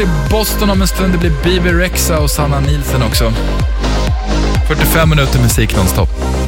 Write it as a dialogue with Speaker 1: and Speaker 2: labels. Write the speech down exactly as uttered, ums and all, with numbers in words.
Speaker 1: I Boston om en stund, det blir Bibi Rexha och Sanna Nielsen också. fyrtiofem minuter musik nonstop.